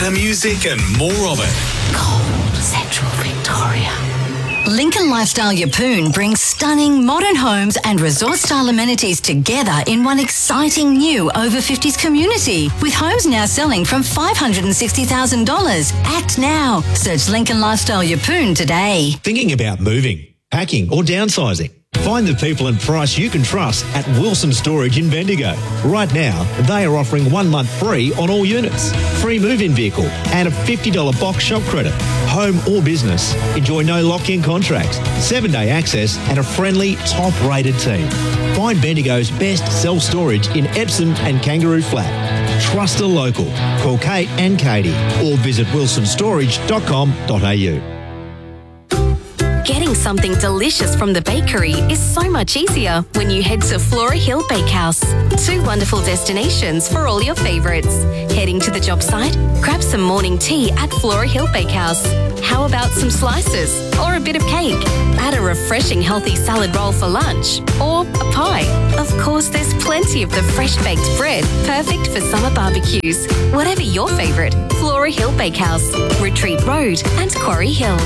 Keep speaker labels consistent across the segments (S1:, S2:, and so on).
S1: better music and more of it.
S2: Gold Central Victoria. Lincoln Lifestyle Yeppoon brings stunning modern homes and resort-style amenities together in one exciting new over-50s community, with homes now selling from $560,000. Act now. Search Lincoln Lifestyle Yeppoon today.
S3: Thinking about moving, packing or downsizing? Find the people and price you can trust at Wilson Storage in Bendigo. Right now, they are offering 1 month free on all units, free move-in vehicle and a $50 box shop credit. Home or business, enjoy no lock-in contracts, 7-day access and a friendly, top-rated team. Find Bendigo's best self-storage in Epsom and Kangaroo Flat. Trust a local. Call Kate and Katie or visit wilsonstorage.com.au.
S4: Getting something delicious from the bakery is so much easier when you head to Flora Hill Bakehouse. 2 wonderful destinations for all your favourites. Heading to the job site? Grab some morning tea at Flora Hill Bakehouse. How about some slices or a bit of cake? Add a refreshing healthy salad roll for lunch or a pie. Of course, there's plenty of the fresh baked bread, perfect for summer barbecues. Whatever your favourite, Flora Hill Bakehouse, Retreat Road and Quarry Hill.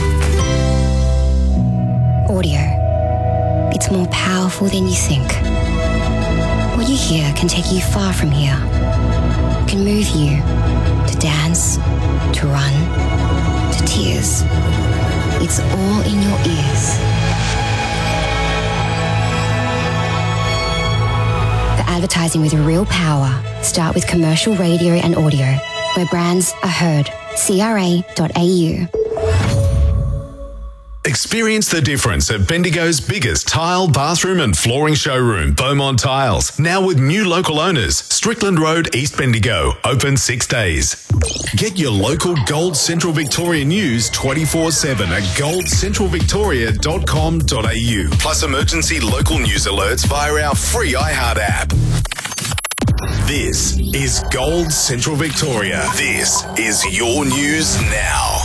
S5: Audio. It's more powerful than you think. What you hear can take you far from here. It can move you to dance, to run, to tears. It's all in your ears. For advertising with real power, start with commercial radio and audio, where brands are heard. CRA.au.
S1: Experience the difference at Bendigo's biggest tile, bathroom and flooring showroom, Beaumont Tiles. Now with new local owners, Strickland Road, East Bendigo. Open 6 days. Get your local Gold Central Victoria news 24/7 at goldcentralvictoria.com.au. Plus emergency local news alerts via our free iHeart app. This is Gold Central Victoria. This is your news now.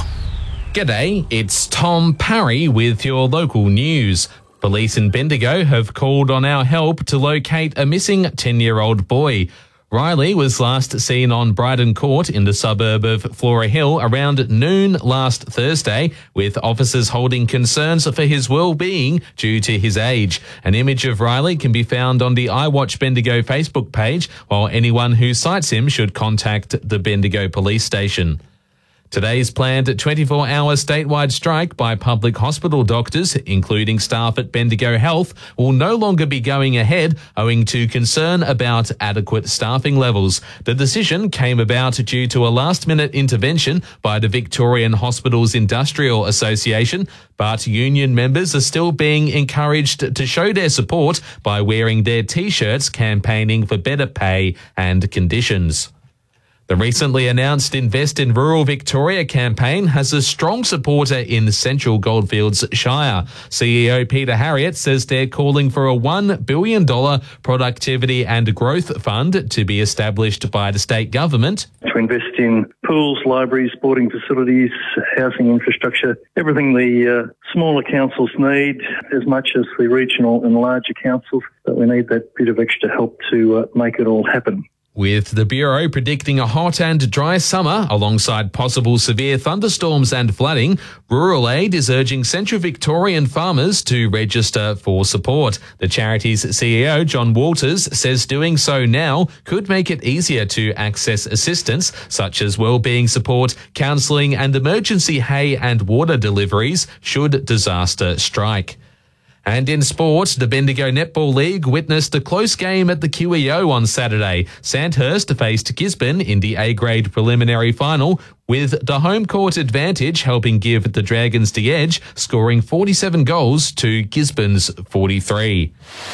S6: G'day, it's Tom Parry with your local news. Police in Bendigo have called on our help to locate a missing 10-year-old boy. Riley was last seen on Bryden Court in the suburb of Flora Hill around noon last Thursday, with officers holding concerns for his well-being due to his age. An image of Riley can be found on the iWatch Bendigo Facebook page, while anyone who sights him should contact the Bendigo Police Station. Today's planned 24-hour statewide strike by public hospital doctors, including staff at Bendigo Health, will no longer be going ahead owing to concern about adequate staffing levels. The decision came about due to a last-minute intervention by the Victorian Hospitals Industrial Association, but union members are still being encouraged to show their support by wearing their T-shirts campaigning for better pay and conditions. The recently announced Invest in Rural Victoria campaign has a strong supporter in Central Goldfields Shire. CEO Peter Harriott says they're calling for a $1 billion productivity and growth fund to be established by the state government.
S7: To invest in pools, libraries, sporting facilities, housing infrastructure, everything the smaller councils need as much as the regional and larger councils, but we need that bit of extra help to make it all happen.
S6: With the Bureau predicting a hot and dry summer alongside possible severe thunderstorms and flooding, Rural Aid is urging Central Victorian farmers to register for support. The charity's CEO, John Walters, says doing so now could make it easier to access assistance such as wellbeing support, counselling and emergency hay and water deliveries should disaster strike. And in sport, the Bendigo Netball League witnessed a close game at the QEO on Saturday. Sandhurst faced Gisborne in the A-grade preliminary final, with the home court advantage helping give the Dragons the edge, scoring 47 goals to Gisborne's 43.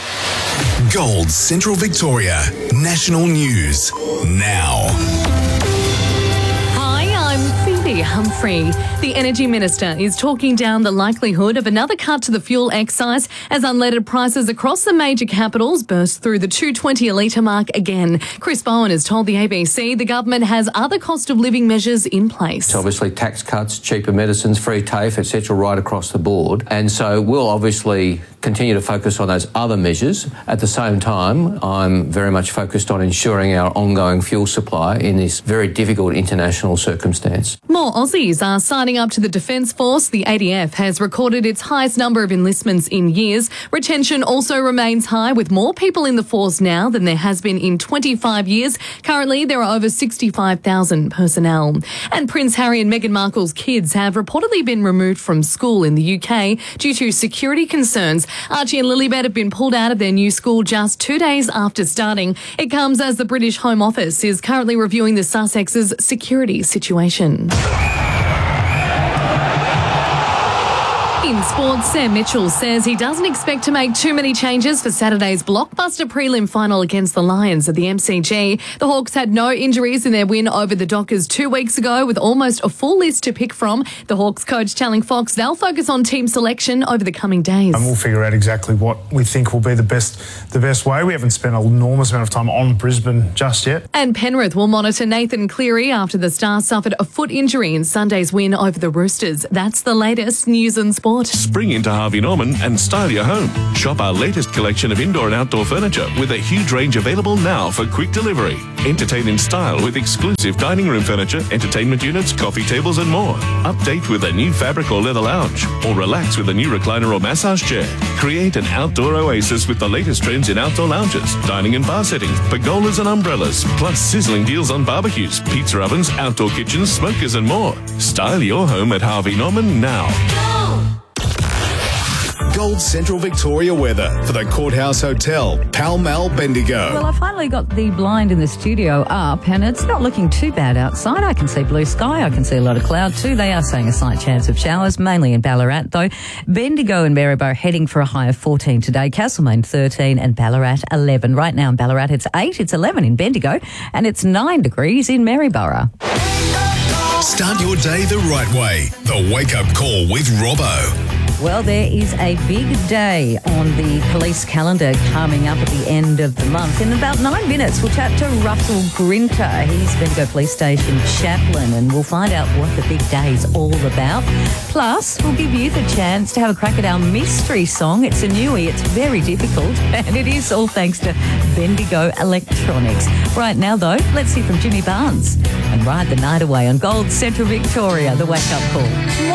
S1: Gold Central Victoria, national news now.
S8: Humphrey. The Energy Minister is talking down the likelihood of another cut to the fuel excise as unleaded prices across the major capitals burst through the $2.20 a litre mark again. Chris Bowen has told the ABC the government has other cost of living measures in place.
S9: Obviously tax cuts, cheaper medicines, free TAFE, etc. right across the board. And so we'll obviously continue to focus on those other measures. At the same time, I'm very much focused on ensuring our ongoing fuel supply in this very difficult international circumstance.
S8: More Aussies are signing up to the Defence Force. The ADF has recorded its highest number of enlistments in years. Retention also remains high, with more people in the force now than there has been in 25 years. Currently, there are over 65,000 personnel. And Prince Harry and Meghan Markle's kids have reportedly been removed from school in the UK due to security concerns. Archie and Lilibet have been pulled out of their new school just 2 days after starting. It comes as the British Home Office is currently reviewing the Sussex's security situation. In sports, Sam Mitchell says he doesn't expect to make too many changes for Saturday's blockbuster prelim final against the Lions at the MCG. The Hawks had no injuries in their win over the Dockers 2 weeks ago, with almost a full list to pick from. The Hawks coach telling Fox they'll focus on team selection over the coming days.
S10: And we'll figure out exactly what we think will be the best way. We haven't spent an enormous amount of time on Brisbane just yet.
S8: And Penrith will monitor Nathan Cleary after the Stars suffered a foot injury in Sunday's win over the Roosters. That's the latest news and sport.
S11: Spring into Harvey Norman and style your home. Shop our latest collection of indoor and outdoor furniture with a huge range available now for quick delivery. Entertain in style with exclusive dining room furniture, entertainment units, coffee tables and more. Update with a new fabric or leather lounge, or relax with a new recliner or massage chair. Create an outdoor oasis with the latest trends in outdoor lounges, dining and bar settings, pergolas and umbrellas, plus sizzling deals on barbecues, pizza ovens, outdoor kitchens, smokers and more. Style your home at Harvey Norman now.
S1: Gold Central Victoria weather for the Courthouse Hotel, Pall Mall, Bendigo.
S12: Well, I finally got the blind in the studio up and it's not looking too bad outside. I can see blue sky. I can see a lot of cloud too. They are saying a slight chance of showers, mainly in Ballarat though. Bendigo and Maryborough heading for a high of 14 today. Castlemaine 13 and Ballarat 11. Right now in Ballarat it's 8, it's 11 in Bendigo and it's 9 degrees in Maryborough.
S1: Start your day the right way. The Wake Up Call with Robbo.
S12: Well, there is a big day on the police calendar coming up at the end of the month. In about 9 minutes, we'll chat to Russell Grinter. He's Bendigo Police Station chaplain, and we'll find out what the big day's all about. Plus, we'll give you the chance to have a crack at our mystery song. It's a newie. It's very difficult, and it is all thanks to Bendigo Electronics. Right now, though, let's hear from Jimmy Barnes and ride the night away on Gold Central Victoria, the Wake Up Call.